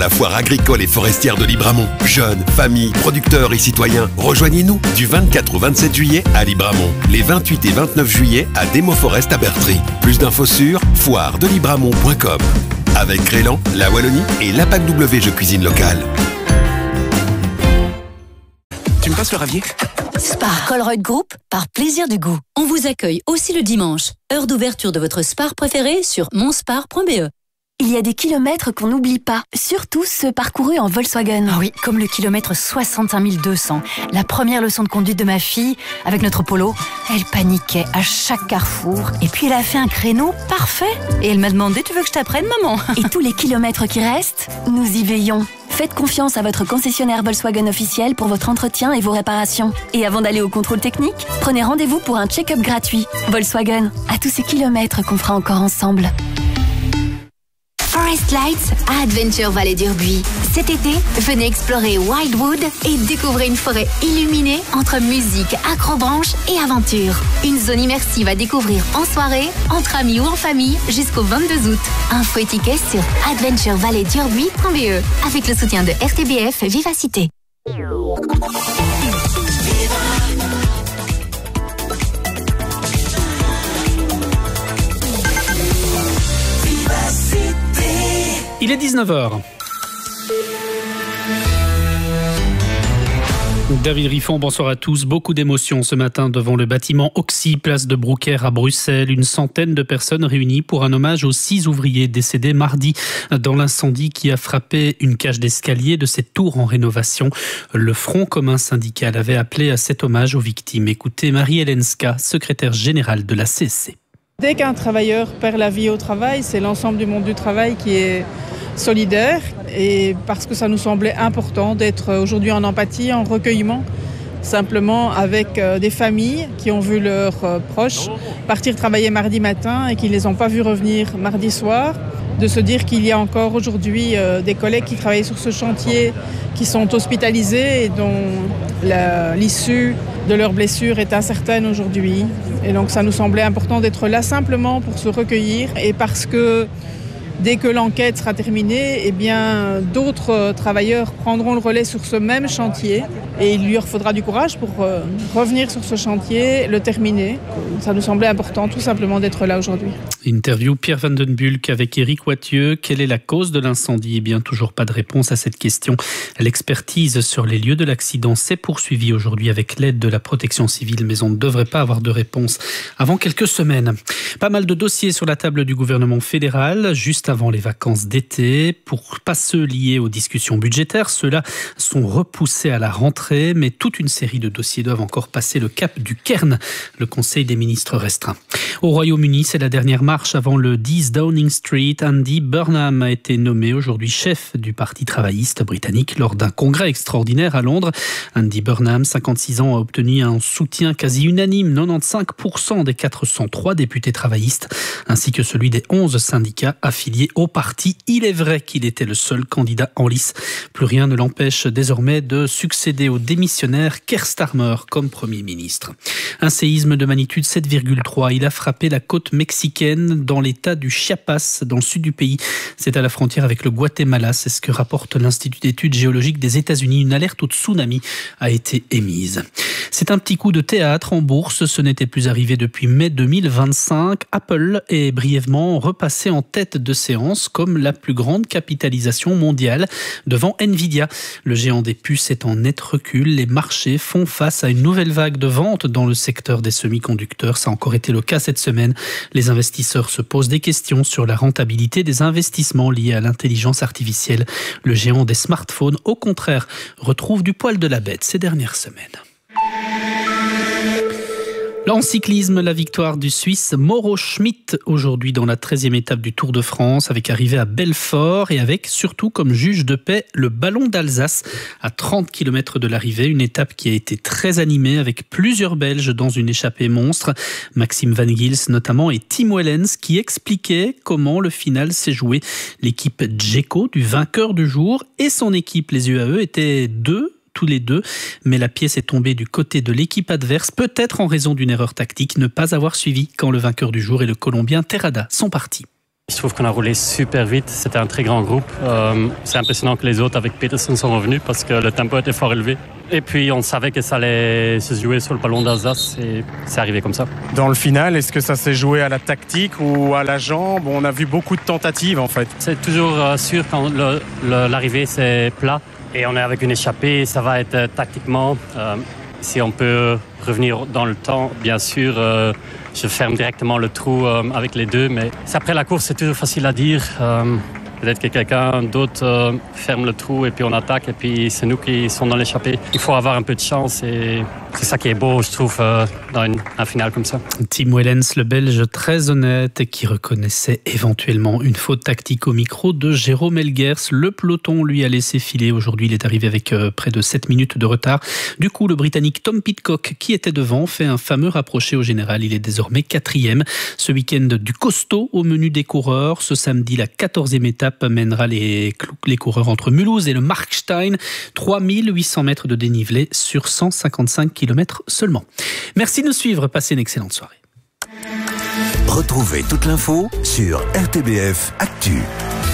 La foire agricole et forestière de Libramont. Jeunes, familles, producteurs et citoyens, rejoignez-nous du 24 au 27 juillet à Libramont. Les 28 et 29 juillet à Démo-Forest à Bertry. Plus d'infos sur foiredelibramont.com. Avec Crélan, la Wallonie et l'APAC W Jeux Cuisine Locale. Tu me passes le ravier ? Spar Colruyt Group, par plaisir du goût. On vous accueille aussi le dimanche. Heure d'ouverture de votre Spar préféré sur monspar.be. Il y a des kilomètres qu'on n'oublie pas, surtout ceux parcourus en Volkswagen. Ah oui, comme le kilomètre 65 200. La première leçon de conduite de ma fille, avec notre Polo, elle paniquait à chaque carrefour. Et puis elle a fait un créneau parfait. Et elle m'a demandé, tu veux que je t'apprenne, maman ? Et tous les kilomètres qui restent, nous y veillons. Faites confiance à votre concessionnaire Volkswagen officiel pour votre entretien et vos réparations. Et avant d'aller au contrôle technique, prenez rendez-vous pour un check-up gratuit. Volkswagen, à tous ces kilomètres qu'on fera encore ensemble. Forest Lights à Adventure Vallée d'Urbuy. Cet été, venez explorer Wildwood et découvrez une forêt illuminée entre musique, acrobranche et aventure. Une zone immersive à découvrir en soirée, entre amis ou en famille jusqu'au 22 août. Info et tickets sur adventurevalleydurbuy.be avec le soutien de RTBF Vivacité. Il est 19h. David Riffon, bonsoir à tous. Beaucoup d'émotions ce matin devant le bâtiment Oxy, place de Brouckère à Bruxelles. Une centaine de personnes réunies pour un hommage aux 6 ouvriers décédés mardi dans l'incendie qui a frappé une cage d'escalier de cette tour en rénovation. Le Front commun syndical avait appelé à cet hommage aux victimes. Écoutez Marie-Hélène Ska, secrétaire générale de la CSC. Dès qu'un travailleur perd la vie au travail, c'est l'ensemble du monde du travail qui est solidaire, et parce que ça nous semblait important d'être aujourd'hui en empathie, en recueillement, simplement avec des familles qui ont vu leurs proches partir travailler mardi matin et qui ne les ont pas vus revenir mardi soir, de se dire qu'il y a encore aujourd'hui des collègues qui travaillent sur ce chantier qui sont hospitalisés et dont l'issue de leurs blessures est incertaine aujourd'hui. Et donc ça nous semblait important d'être là simplement pour se recueillir, et parce que dès que l'enquête sera terminée, eh bien, d'autres travailleurs prendront le relais sur ce même chantier et il leur faudra du courage pour revenir sur ce chantier, le terminer. Ça nous semblait important tout simplement d'être là aujourd'hui. Interview Pierre Van den Bulck avec Éric Wathieu. Quelle est la cause de l'incendie ? Eh bien, toujours pas de réponse à cette question. L'expertise sur les lieux de l'accident s'est poursuivie aujourd'hui avec l'aide de la protection civile, mais on ne devrait pas avoir de réponse avant quelques semaines. Pas mal de dossiers sur la table du gouvernement fédéral, juste avant les vacances d'été. Pour pas ceux liés aux discussions budgétaires, ceux-là sont repoussés à la rentrée, mais toute une série de dossiers doivent encore passer le cap du cairn, le Conseil des ministres restreint. Au Royaume-Uni, c'est la dernière marche avant le 10 Downing Street. Andy Burnham a été nommé aujourd'hui chef du Parti travailliste britannique lors d'un congrès extraordinaire à Londres. Andy Burnham, 56 ans, a obtenu un soutien quasi unanime, 95% des 403 députés travaillistes, ainsi que celui des 11 syndicats affiliés au parti. Il est vrai qu'il était le seul candidat en lice. Plus rien ne l'empêche désormais de succéder au démissionnaire Keir Starmer comme Premier ministre. Un séisme de magnitude 7,3. Il a frappé la côte mexicaine dans l'état du Chiapas, dans le sud du pays. C'est à la frontière avec le Guatemala. C'est ce que rapporte l'Institut d'études géologiques des États-Unis. Une alerte au tsunami a été émise. C'est un petit coup de théâtre en bourse. Ce n'était plus arrivé depuis mai 2025. Apple est brièvement repassé en tête de séance comme la plus grande capitalisation mondiale devant Nvidia. Le géant des puces est en net recul. Les marchés font face à une nouvelle vague de ventes dans le secteur des semi-conducteurs. Ça a encore été le cas cette semaine. Les investisseurs se posent des questions sur la rentabilité des investissements liés à l'intelligence artificielle. Le géant des smartphones, au contraire, retrouve du poil de la bête ces dernières semaines. Là, en cyclisme, la victoire du Suisse Mauro Schmid aujourd'hui dans la 13e étape du Tour de France, avec arrivée à Belfort et avec surtout comme juge de paix le Ballon d'Alsace à 30 km de l'arrivée. Une étape qui a été très animée avec plusieurs Belges dans une échappée monstre. Maxime Van Gils notamment et Tim Wellens qui expliquaient comment le final s'est joué. L'équipe Djeko du vainqueur du jour et son équipe, les UAE, étaient tous les deux, mais la pièce est tombée du côté de l'équipe adverse, peut-être en raison d'une erreur tactique, ne pas avoir suivi quand le vainqueur du jour et le Colombien Terrada sont partis. Je trouve qu'on a roulé super vite, c'était un très grand groupe. C'est impressionnant que les autres avec Peterson sont revenus parce que le tempo était fort élevé. Et puis on savait que ça allait se jouer sur le ballon d'Alsace et c'est arrivé comme ça. Dans le final, est-ce que ça s'est joué à la tactique ou à la jambe? On a vu beaucoup de tentatives en fait. C'est toujours sûr quand l'arrivée c'est plat et on est avec une échappée, ça va être tactiquement. Si on peut revenir dans le temps, bien sûr, je ferme directement le trou avec les deux. Mais après la course, c'est toujours facile à dire. Peut-être que quelqu'un d'autre ferme le trou et puis on attaque et puis c'est nous qui sommes dans l'échappée. Il faut avoir un peu de chance et c'est ça qui est beau, je trouve, dans un final comme ça. Tim Wellens, le Belge très honnête et qui reconnaissait éventuellement une faute tactique au micro de Jérôme Elgers. Le peloton lui a laissé filer. Aujourd'hui, il est arrivé avec près de 7 minutes de retard. Du coup, le Britannique Tom Pidcock, qui était devant, fait un fameux rapproché au général. Il est désormais 4e. Ce week-end du costaud au menu des coureurs. Ce samedi, la 14e étape mènera les coureurs entre Mulhouse et le Markstein. 3800 mètres de dénivelé sur 155 km seulement. Merci de nous suivre. Passez une excellente soirée. Retrouvez toute l'info sur RTBF Actu.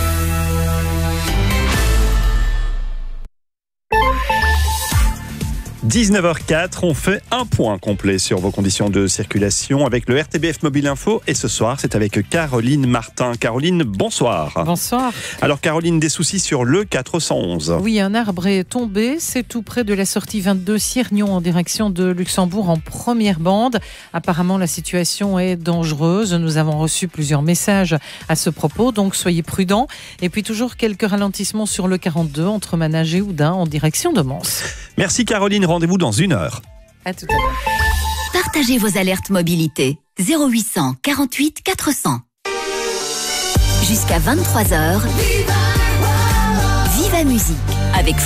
« 19h04, on fait un point complet sur vos conditions de circulation avec le RTBF Mobile Info. Et ce soir, c'est avec Caroline Martin. Caroline, bonsoir. Bonsoir. Alors Caroline, des soucis sur le 411. Oui, un arbre est tombé. C'est tout près de la sortie 22 Sirgnon en direction de Luxembourg en première bande. Apparemment, la situation est dangereuse. Nous avons reçu plusieurs messages à ce propos, donc soyez prudents. Et puis toujours quelques ralentissements sur le 42 entre Manage et Oudin en direction de Mons. Merci Caroline, rendez-vous dans 1 heure. À tout à l'heure. Partagez vos alertes mobilité. 0800 48 400. Jusqu'à 23h. Viva Musique avec